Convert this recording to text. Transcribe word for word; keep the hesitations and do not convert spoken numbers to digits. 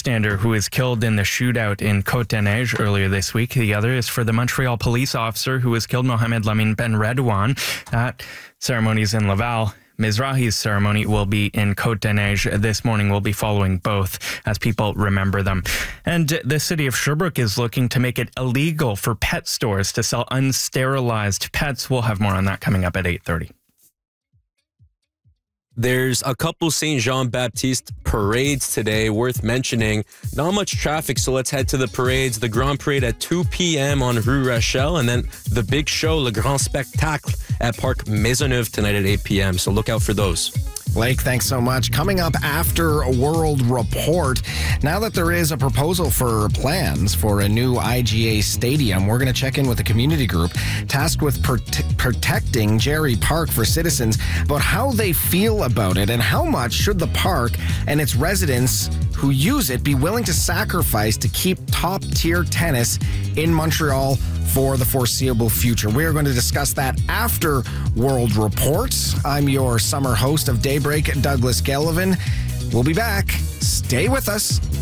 bystander who was killed in the shootout in Côte-des-Neiges earlier this week. The other is for the Montreal police officer who was killed, Mohamed Lamine Ben Redouane. That ceremony is in Laval. Mizrahi's ceremony will be in Côte-des-Neiges this morning. We'll be following both as people remember them. And the city of Sherbrooke is looking to make it illegal for pet stores to sell unsterilized pets. We'll have more on that coming up at eight thirty. There's a couple Saint Jean-Baptiste parades today worth mentioning. Not much traffic, so let's head to the parades. The Grand Parade at two p.m. on Rue Rachel, and then the big show, Le Grand Spectacle, at Parc Maisonneuve tonight at eight p.m. So look out for those. Blake, thanks so much. Coming up after World Report, now that there is a proposal for plans for a new I G A stadium, we're going to check in with a community group tasked with prote- protecting Jerry Park for citizens about how they feel about it and how much should the park and its residents who use it be willing to sacrifice to keep top-tier tennis in Montreal for the foreseeable future. We are going to discuss that after World Report. I'm your summer host of Daybreak, Douglas Gallivan. We'll be back. Stay with us.